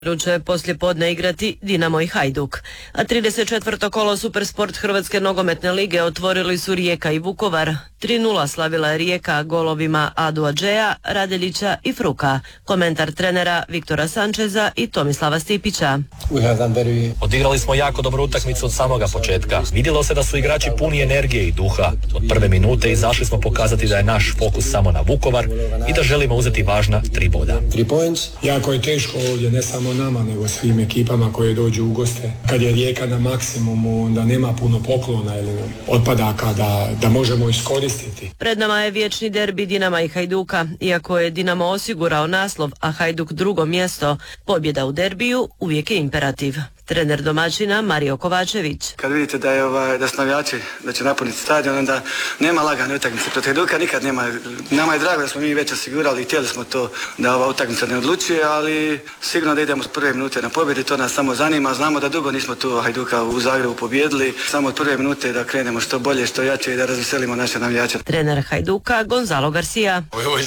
će poslijepodne igrati Dinamo i Hajduk. A 34. kolo Supersport Hrvatske nogometne lige otvorili su Rijeka i Vukovar. 3:0 slavila je Rijeka golovima Adu Adžeja, Radeljića i Fruka. Komentar trenera Viktora Sančeza i Tomislava Stipića. Odigrali smo jako dobru utakmicu od samoga početka. Vidjelo se da su igrači puni energije i duha. Od prve minute izašli smo pokazati da je naš fokus samo na Vukovar i da želimo uzeti važna 3 boda. Jako je teško ovdje, ne samo nama, nego svim ekipama koje dođu u goste. Kad je Rijeka na maksimumu, onda nema puno poklona ili otpadaka da možemo iskoristiti. Pred nama je vječni derbi Dinama i Hajduka. Iako je Dinamo osigurao naslov, a Hajduk drugo mjesto, pobjeda u derbiju uvijek je imperativ. Trener domaćina Mario Kovačević. Kad vidite da su navijači, da će napuniti stadion, onda nema lagane utakmice. Protiv Hajduka nikad nema. Nama je drago da smo mi već osigurali i htjeli smo to da ova utakmica ne odlučuje, ali sigurno da idemo s prve minute na pobjedi, to nas samo zanima. Znamo da dugo nismo tu Hajduka u Zagrebu pobijedili, samo od prve minute da krenemo što bolje, što jače i da razveselimo naše navijače. Trener Hajduka Gonzalo Garcia.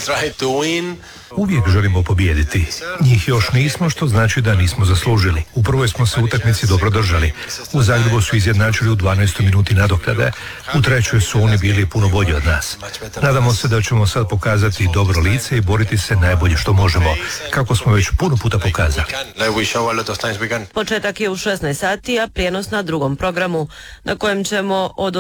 Uvijek želimo pobijediti. Njih još nismo, što znači da nismo zaslužili. U prvoj smo se utakmici dobro držali. U Zagrebu su izjednačili u 12. minuti nadoknade. U trećoj su oni bili puno bolji od nas. Nadamo se da ćemo sad pokazati dobro lice i boriti se najbolje što možemo, kako smo već puno puta pokazali. Početak je u 16 sati, a prijenos na drugom programu, na kojem ćemo od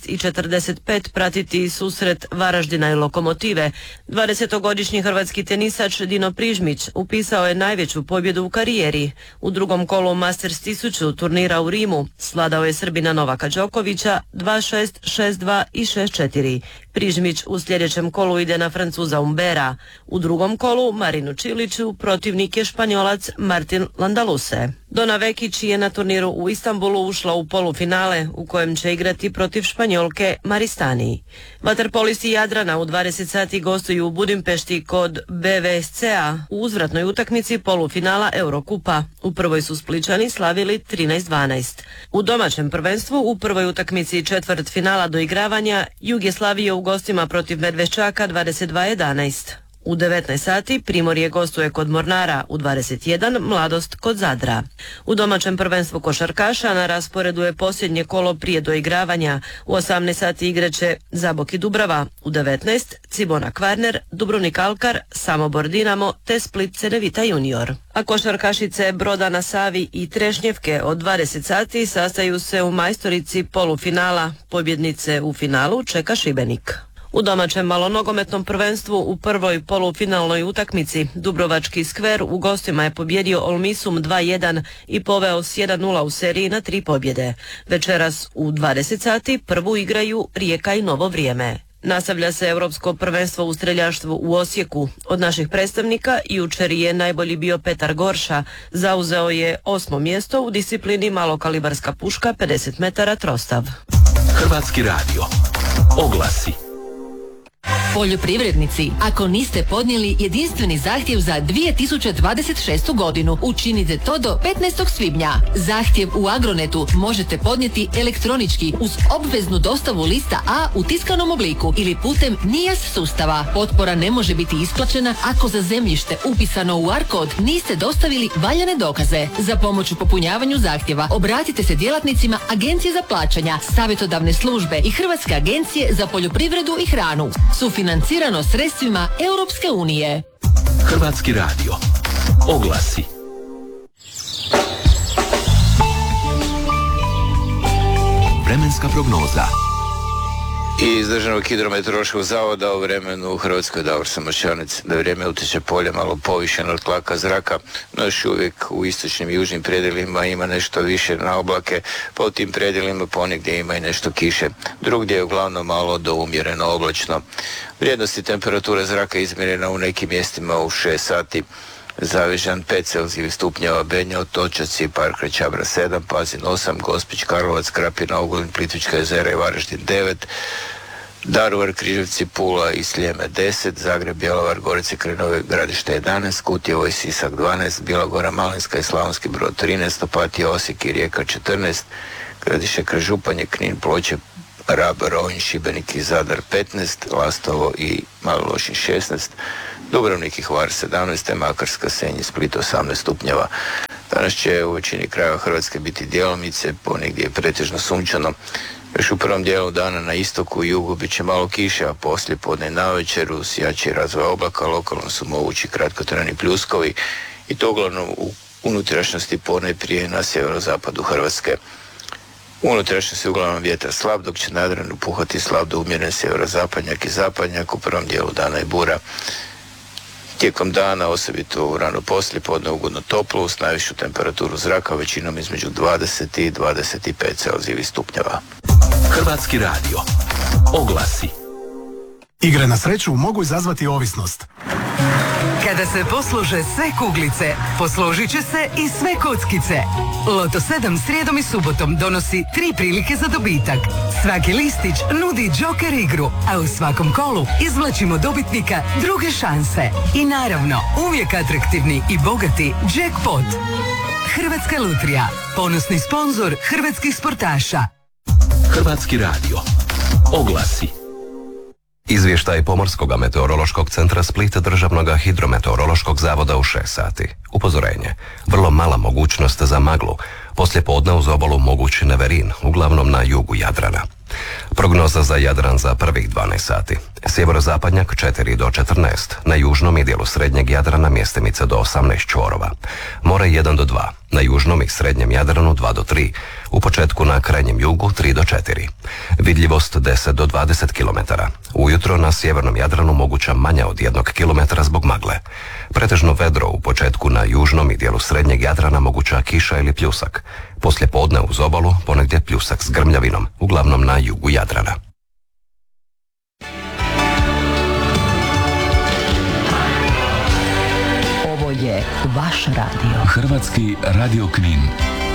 18:45 pratiti susret Varaždina i Lokomotive. 20-godišnji hrvatski tenisač Dino Prižmić upisao je najveću pobjedu u karijeri. U drugom kolu Masters 1000 turnira u Rimu svladao je Srbina Novaka Đokovića 2-6, 6-2 i 6-4. Prižmić u sljedećem kolu ide na Francuza Umbera. U drugom kolu Marinu Čiliću protivnik je Španjolac Martin Landaluse. Dona Vekić je na turniru u Istanbulu ušla u polufinale u kojem će igrati protiv Španjolke Maristani. Vaterpolisti Jadrana u 20 sati gostuju u Budimpešti kod BVSC-a u uzvratnoj utakmici polufinala Eurokupa. U prvoj su Splićani slavili 13-12. U domaćem prvenstvu u prvoj utakmici četvrtfinala do igravanja Jug je slavio u gostima protiv Medveščaka 22-11. U 19 sati Primorje gostuje kod Mornara, u 21 Mladost kod Zadra. U domaćem prvenstvu košarkaša na rasporedu je posljednje kolo prije doigravanja. U 18 sati igraće Zabok i Dubrava, u 19 Cibona Kvarner, Dubrovnik Alkar, Samobor Dinamo te Split Cedevita Junior. A košarkašice Broda na Savi i Trešnjevke od 20 sati sastaju se u majstorici polufinala. Pobjednice u finalu čeka Šibenik. U domaćem malonogometnom prvenstvu u prvoj polufinalnoj utakmici Dubrovački Skver u gostima je pobjedio Olmisum 2-1 i poveo s 1-0 u seriji na 3 pobjede. Večeras u 20 sati prvu igraju Rijeka i Novo Vrijeme. Nastavlja se Europsko prvenstvo u streljaštvu u Osijeku. Od naših predstavnika jučer je najbolji bio Petar Gorša. Zauzeo je 8. mjesto u disciplini malokalibarska puška 50 metara trostav. Hrvatski radio. Oglasi. Poljoprivrednici, ako niste podnijeli jedinstveni zahtjev za 2026. godinu, učinite to do 15. svibnja. Zahtjev u Agronetu možete podnijeti elektronički uz obveznu dostavu lista A u tiskanom obliku ili putem NIAS sustava. Potpora ne može biti isplaćena ako za zemljište upisano u ARKOD niste dostavili valjane dokaze. Za pomoć u popunjavanju zahtjeva obratite se djelatnicima Agencije za plaćanja, savjetodavne službe i Hrvatske agencije za poljoprivredu i hranu. Sufinancirano sredstvima Europske unije. Hrvatski radio. Oglasi. Vremenska prognoza. Iz Državnog hidrometeorološkog zavoda o vremenu u Hrvatskoj Davor Samošćanec. Da vrijeme utječe polje malo povišeno od tlaka zraka, no još uvijek u istočnim i južnim predjelima ima nešto više na oblake, pa u tim predjelima ponegdje ima i nešto kiše. Drugdje je uglavnom malo do umjereno oblačno. Vrijednosti temperature zraka izmjerena u nekim mjestima u 6 sati. Zavežan 5 Celzijevih stupnjeva, Benja, Otočaci, Park Čabra 7, Pazin 8, Gospić, Karlovac, Krapina, Ogulin, Plitvička jezera i Varaždin 9, Daruvar, Križevci, Pula i Sljeme 10, Zagreb, Bjelovar, Gorice, Krenove, Gradište 11, Kutjevo i Sisak 12, Bilogora, Malinska i Slavonski Brod 13, Opatija, Osijek i Rijeka 14, Gradište, Županje, Knin, Ploče, Rab, Rovinj, Šibenik i Zadar 15, Lastovo i Malo Lošinj 16, Dubrovnik i Hvar 17, Makarska, Senj i Split 18 stupnjeva. Danas će u većini krajeva Hrvatske biti djelomice, ponegdje je pretežno sunčano. Još u prvom dijelu dana na istoku i jugu bit će malo kiše, a poslije podne i navečer uz jači razvoj oblaka lokalno su mogući kratkotrajni pljuskovi i to uglavnom u unutrašnjosti ponajprije na sjeverozapadu Hrvatske. U unutrašnjosti uglavnom vjetar slab, dok će na Jadranu puhati slab do umjeren sjeverozapadnjak i zapadnjak, u prvom dijelu dana i bura. Tijekom dana, osobito u rano poslijepodne, ugodno toplo uz najvišu temperaturu zraka većinom između 20 i 25 celzijevih stupnjeva. Hrvatski radio. Oglasi. Igre na sreću mogu izazvati ovisnost. Kada se poslože sve kuglice, posložit će se i sve kockice. Loto 7 srijedom i subotom donosi 3 prilike za dobitak. Svaki listić nudi džoker igru, a u svakom kolu izvlačimo dobitnika druge šanse. I naravno, uvijek atraktivni i bogati jackpot. Hrvatska lutrija, ponosni sponzor hrvatskih sportaša. Hrvatski radio. Oglasi. Izvještaj Pomorskog meteorološkog centra Split Državnog hidrometeorološkog zavoda u 6 sati. Upozorenje. Vrlo mala mogućnost za maglu. Poslije podne uz obalu mogući neverin, uglavnom na jugu Jadrana. Prognoza za Jadran za prvih 12 sati. Sjeverozapadnjak 4 do 14, na južnom i dijelu srednjeg Jadrana mjestimice do 18 čvorova. More 1 do 2, na južnom i srednjem Jadranu 2 do 3, u početku na krajnjem jugu 3 do 4. Vidljivost 10 do 20 km. Ujutro na sjevernom Jadranu moguća manja od 1 km zbog magle. Pretežno vedro u početku na južnom i dijelu srednjeg Jadrana moguća kiša ili pljusak. Poslije podne uz obalu ponegdje pljusak s grmljavinom, uglavnom na jugu Jadrana. Ovo je vaš radio. Hrvatski radio Knin.